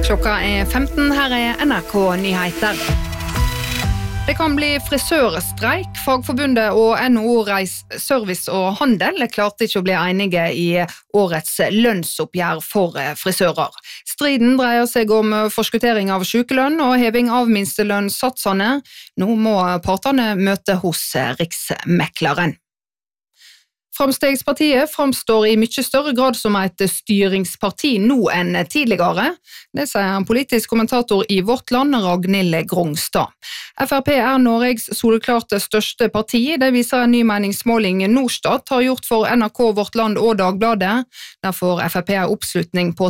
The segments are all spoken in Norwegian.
Klokka 15, her NRK Nyheter. Det kan bli frisørstreik. Fagforbundet og NHO Reis Service og Handel klarte ikke å bli enige i årets lønnsoppgjør for frisører. Striden dreier seg om forskuttering av sykelønn og heving av minstelønnssatsene. Nå må partene møte hos Riksmekleren. Framstegspartiet framstår i mye større grad som et styringsparti nå enn tidligere. Det sier en politisk kommentator i Vårt Land, Ragnhild Grongstad. FrP Norges soleklart største parti. Det viser en ny meningsmåling Norstat har gjort for NRK, Vårt Land og Dagbladet. Der får FrP oppslutning på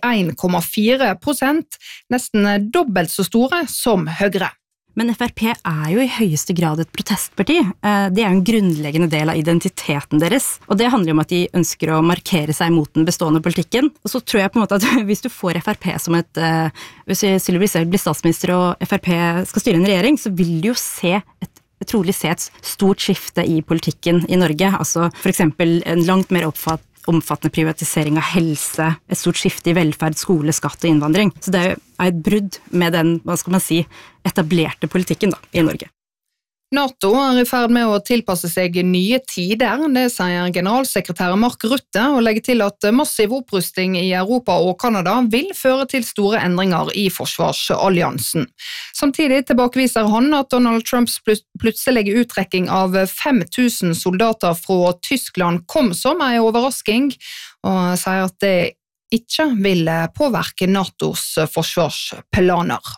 31,4%, nesten dobbelt så store som Høyre. Men FrP jo i høyeste grad et protestparti. Det jo en grunnleggende del av identiteten deres. Og det handler om at de ønsker å markere seg mot den bestående politikken. Og så tror jeg på en måte at hvis du får FrP som hvis Sylvi Listhaug blir statsminister og FrP skal styre en regjering, så vil du jo trolig se et stort skifte i politikken i Norge. Altså for eksempel en langt mer omfattende privatisering av helse, et stort skifte i velferd, skole, skatt og innvandring. Så det et brudd med den, hva skal man si, etablerte politikken i Norge. NATO i ferd med å tilpasse seg nye tider, det sier generalsekretær Mark Rutte, og legger til at massiv opprusting i Europa og Kanada vil føre til store endringer i forsvarsalliansen. Samtidig tilbakeviser han at Donald Trumps plutselige uttrekking av 5000 soldater fra Tyskland kom som en overrasking, og sier at det ikke vil påvirke NATOs forsvarsplaner.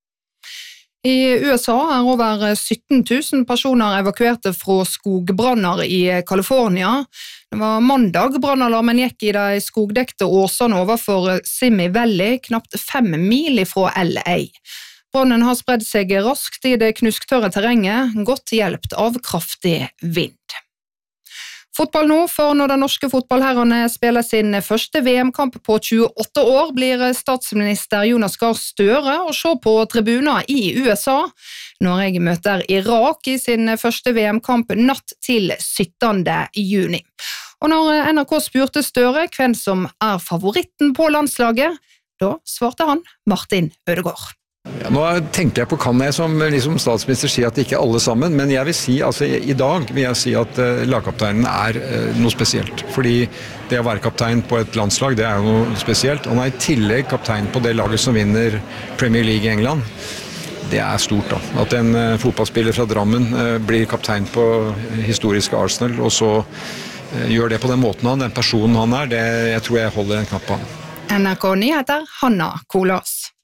I USA over 17 000 personer evakuerte fra skogbranner i California. Det var mandag brannalarmen gikk i de skogdekte åsene overfor Simi Valley, knapt 5 mil fra LA. Brannen har spredd seg raskt i det knusktørre terrenget, godt hjulpet av kraftig vind. Fotball nå, for når den norske fotballherrene spiller sin første VM-kamp på 28 år, blir statsminister Jonas Gahr Støre å se på tribuner i USA. Norge møter Irak i sin første VM-kamp natt til 17. juni. Og når NRK spurte Støre hvem som favoritten på landslaget, da svarte han Martin Ødegaard. Ja, nå tenker jeg på kan jeg som statsminister si at ikke alle sammen, men jeg vil si, altså i dag vil jeg si at lagkapteinen noe spesielt. Fordi det å være kaptein på et landslag, det jo noe spesielt. Han i tillegg kaptein på det laget som vinner Premier League i England. Det stort da. At en fotballspiller fra Drammen blir kaptein på historiske Arsenal, og så gjør det på den måten den personen han det jeg tror jeg holder en knapp på han. NRK Nyheter, Hanna Kolås.